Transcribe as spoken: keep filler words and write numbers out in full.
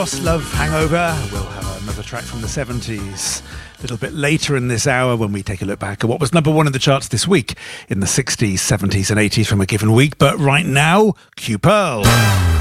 Ross, Love Hangover. We'll have another track from the seventies a little bit later in this hour when we take a look back at what was number one in the charts this week in the sixties, seventies and eighties from a given week. But right now, Q Pearl.